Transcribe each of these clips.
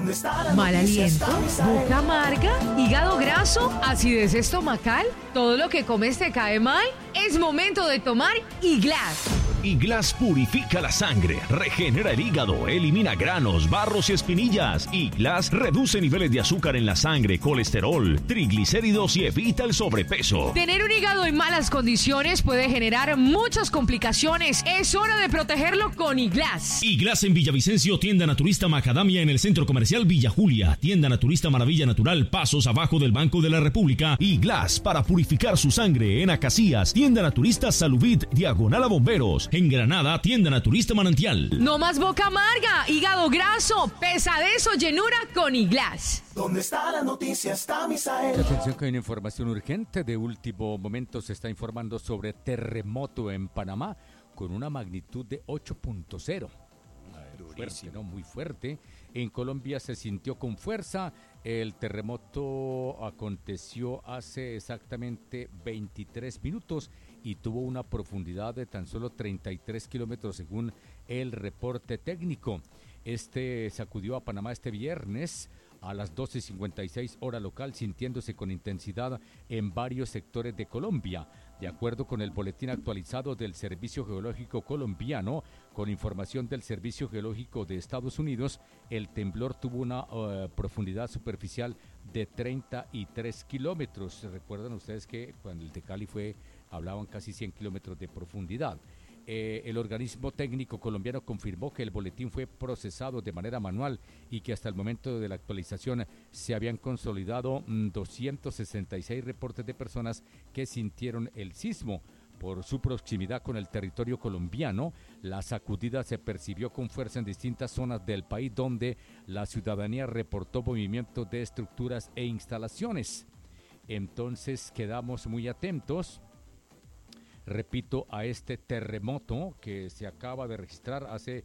mal aliento, boca amarga, hígado graso, acidez estomacal, todo lo que comes te cae mal. Es momento de tomar Iglas. Iglas purifica la sangre, regenera el hígado, elimina granos, barros y espinillas. Iglas reduce niveles de azúcar en la sangre, colesterol, triglicéridos y evita el sobrepeso. Tener un hígado en malas condiciones puede generar muchas complicaciones. Es hora de protegerlo con Iglas. Iglas en Villavicencio, tienda naturista Macadamia en el centro comercial Villa Julia, tienda naturista Maravilla Natural, pasos abajo del Banco de la República. Iglas para purificar su sangre en Acacías, tienda naturista Salubit, diagonal a Bomberos. En Granada, tienda naturista Manantial. No más boca amarga, hígado graso, pesadez o llenura con Iglas. ¿Dónde está la noticia? Está Misael. Atención que hay una información urgente de último momento. Se está informando sobre terremoto en Panamá con una magnitud de 8.0. Fuerte, ¿no? Muy fuerte. En Colombia se sintió con fuerza. El terremoto aconteció hace exactamente 23 minutos y tuvo una profundidad de tan solo 33 kilómetros según el reporte técnico. Este sacudió a Panamá este viernes a las 12:56 hora local, sintiéndose con intensidad en varios sectores de Colombia. De acuerdo con el boletín actualizado del Servicio Geológico Colombiano, con información del Servicio Geológico de Estados Unidos, el temblor tuvo una profundidad superficial de 33 kilómetros. ¿Recuerdan ustedes que cuando el de Cali hablaban casi 100 kilómetros de profundidad? El organismo técnico colombiano confirmó que el boletín fue procesado de manera manual y que hasta el momento de la actualización se habían consolidado 266 reportes de personas que sintieron el sismo. Por su proximidad con el territorio colombiano, la sacudida se percibió con fuerza en distintas zonas del país donde la ciudadanía reportó movimientos de estructuras e instalaciones. Entonces quedamos muy atentos, repito, a este terremoto que se acaba de registrar hace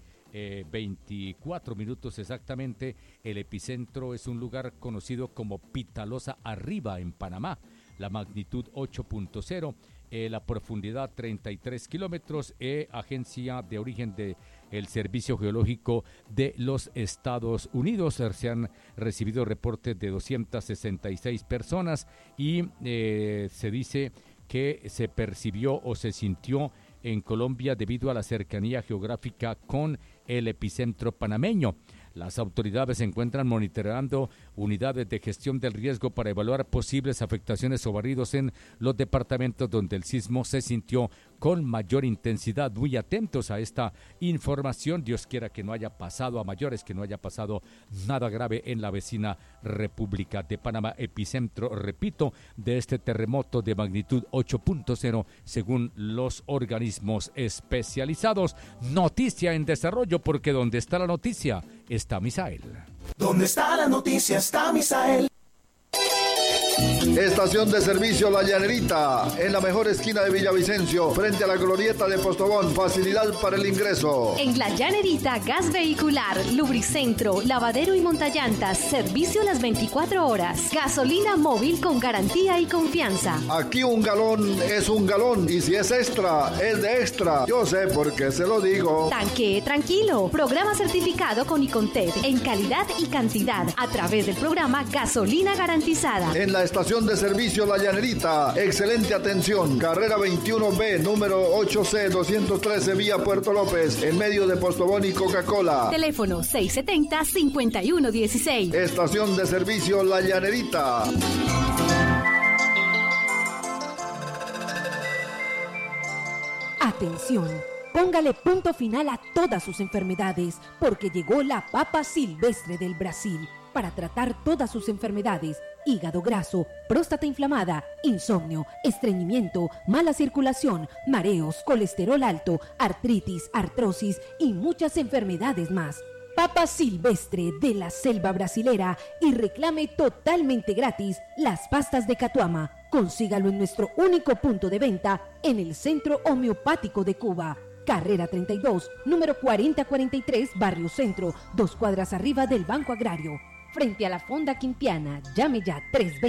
24 minutos exactamente. El epicentro es un lugar conocido como Pitalosa Arriba, en Panamá. La magnitud 8.0, la profundidad 33 kilómetros, agencia de origen del Servicio Geológico de los Estados Unidos. Se han recibido reportes de 266 personas y se dice que se percibió o se sintió en Colombia debido a la cercanía geográfica con el epicentro panameño. Las autoridades se encuentran monitoreando unidades de gestión del riesgo para evaluar posibles afectaciones o barridos en los departamentos donde el sismo se sintió con mayor intensidad. Muy atentos a esta información. Dios quiera que no haya pasado a mayores, que no haya pasado nada grave en la vecina República de Panamá, epicentro, repito, de este terremoto de magnitud 8.0 según los organismos especializados. Noticia en desarrollo, porque donde está la noticia está Misael. ¿Dónde está la noticia? Está Misael. Estación de servicio La Llanerita, en la mejor esquina de Villavicencio, frente a la glorieta de Postobón. Facilidad para el ingreso. En La Llanerita, gas vehicular, lubricentro, lavadero y montallantas, servicio las 24 horas. Gasolina móvil con garantía y confianza. Aquí un galón es un galón, y si es extra, es de extra. Yo sé por qué se lo digo. Tanque tranquilo. Programa certificado con Icontec en calidad y cantidad a través del programa Gasolina Garantizada. En la estación de servicio La Llanerita, excelente atención. Carrera 21B, número 8C 213, vía Puerto López, en medio de Postobón y Coca-Cola. Teléfono 670-5116. Estación de servicio La Llanerita. Atención, póngale punto final a todas sus enfermedades, porque llegó la papa silvestre del Brasil para tratar todas sus enfermedades: hígado graso, próstata inflamada, insomnio, estreñimiento, mala circulación, mareos, colesterol alto, artritis, artrosis y muchas enfermedades más. Papa silvestre de la selva brasilera, y reclame totalmente gratis las pastas de Catuama. Consígalo en nuestro único punto de venta en el Centro Homeopático de Cuba. Carrera 32, número 4043, Barrio Centro, 2 cuadras arriba del Banco Agrario, frente a la Fonda Quimpiana. Llame ya 320.